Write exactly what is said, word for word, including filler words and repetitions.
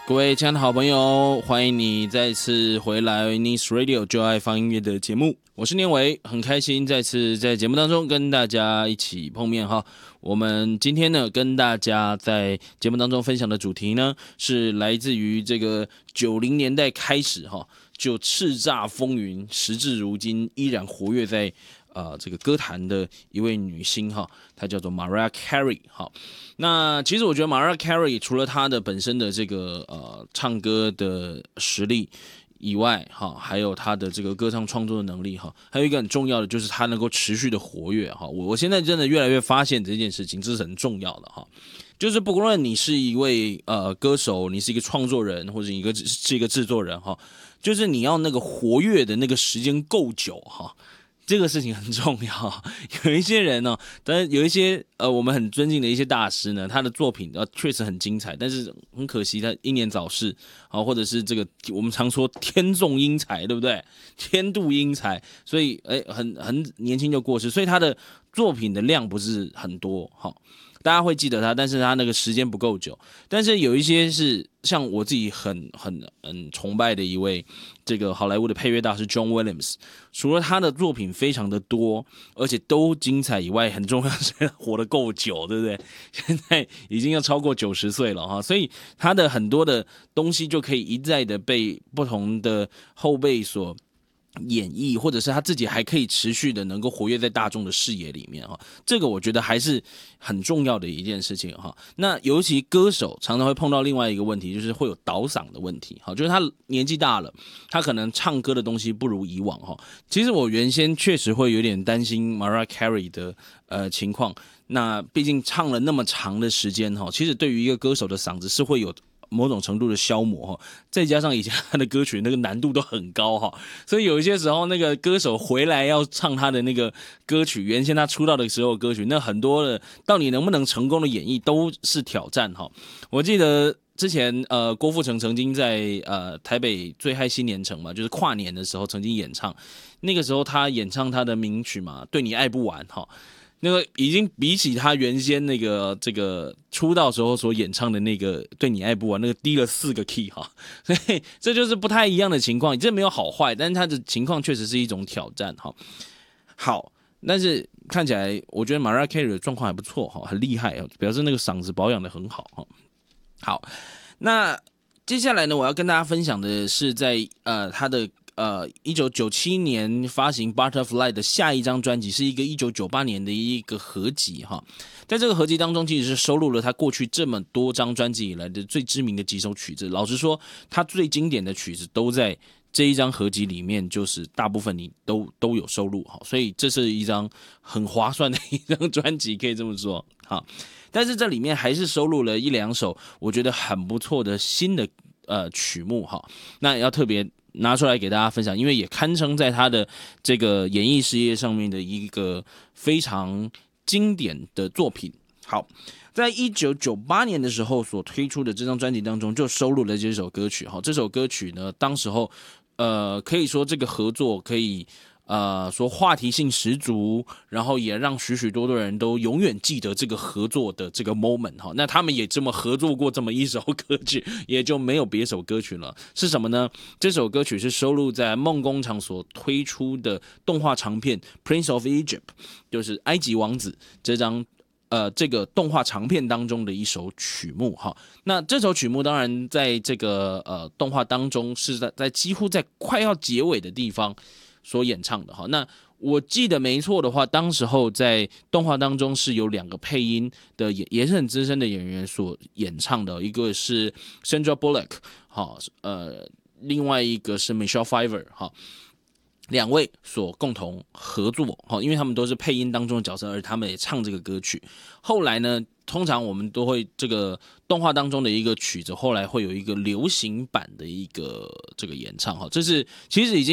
各位亲爱的好朋友，欢迎你再次回来 Nice Radio 就爱放音乐的节目，我是念伟，很开心再次在节目当中跟大家一起碰面哈。我们今天呢跟大家在节目当中分享的主题呢，是来自于这个九零年代开始哈，就叱咤风云，时至如今依然活跃在呃，这个歌坛的一位女星哈，她叫做 Mariah Carey 哈。那其实我觉得 Mariah Carey 除了她的本身的这个呃唱歌的实力以外哈，还有她的这个歌唱创作的能力哈，还有一个很重要的就是她能够持续的活跃哈。我我现在真的越来越发现这件事情，这是很重要的哈。就是不论你是一位呃歌手，你是一个创作人，或者你一个是一个制作人哈，就是你要那个活跃的那个时间够久哈。这个事情很重要，有一些人呢，但是有一些呃，我们很尊敬的一些大师呢，他的作品呃确实很精彩，但是很可惜他英年早逝啊，或者是这个我们常说天纵英才，对不对？天妒英才，所以哎，很很年轻就过世，所以他的作品的量不是很多，哈。大家会记得他，但是他那个时间不够久。但是有一些是像我自己很很很崇拜的一位这个好莱坞的配乐大师 John Williams， 除了他的作品非常的多，而且都精彩以外，很重要是活得够久，对不对？现在已经要超过九十岁了哈，所以他的很多的东西就可以一再的被不同的后辈所演绎，或者是他自己还可以持续的能够活跃在大众的视野里面哈，这个我觉得还是很重要的一件事情哈。那尤其歌手常常会碰到另外一个问题，就是会有倒嗓的问题哈，就是他年纪大了，他可能唱歌的东西不如以往哈。其实我原先确实会有点担心 Mariah Carey 的呃情况，那毕竟唱了那么长的时间哈，其实对于一个歌手的嗓子是会有某种程度的消磨，再加上以前他的歌曲那个难度都很高哈，所以有一些时候那个歌手回来要唱他的那个歌曲，原先他出道的时候的歌曲，那很多的到底能不能成功的演绎都是挑战哈。我记得之前呃郭富城曾经在呃台北最嗨新年城嘛，就是跨年的时候曾经演唱，那个时候他演唱他的名曲嘛，对你爱不完哈。那个已经比起他原先那个这个出道时候所演唱的那个对你爱不完那个低了四个 key 哈，所以这就是不太一样的情况。这没有好坏，但是他的情况确实是一种挑战哈。好，但是看起来我觉得 Mariah Carey 的状况还不错哈，很厉害，表示那个嗓子保养的很好哈。好，那接下来呢，我要跟大家分享的是在呃他的。呃，一九九七年发行《Butterfly》的下一张专辑是一个一九九八年的一个合集哈，在这个合集当中，其实是收录了他过去这么多张专辑以来的最知名的几首曲子。老实说，他最经典的曲子都在这一张合集里面，就是大部分你都都有收录哈，所以这是一张很划算的一张专辑，可以这么说哈。但是这里面还是收录了一两首我觉得很不错的新的呃曲目哈，那也要特别拿出来给大家分享，因为也堪称在他的这个演艺事业上面的一个非常经典的作品。好，在一九九八年的时候所推出的这张专辑当中，就收录了这首歌曲。好，这首歌曲呢，当时候呃可以说这个合作可以呃说话题性十足，然后也让许许多多人都永远记得这个合作的这个 moment 哈。那他们也这么合作过这么一首歌曲，也就没有别首歌曲了。是什么呢？这首歌曲是收录在梦工厂所推出的动画长片《Prince of Egypt》，就是埃及王子这张呃这个动画长片当中的一首曲目哈。那这首曲目当然在这个呃动画当中是在在几乎在快要结尾的地方所演唱的哈。那我记得没错的话，当时候在动画当中是有两个配音的，也也是很资深的演员所演唱的，一个是 Sandra Bullock 哈，呃，另外一个是 Michelle Pfeiffer 哈。两位所共同合作，因为他们都是配音当中的角色，而他们也唱这个歌曲。后来呢，通常我们都会这个动画当中的一个曲子，后来会有一个流行版的一个这个演唱，这是其实已经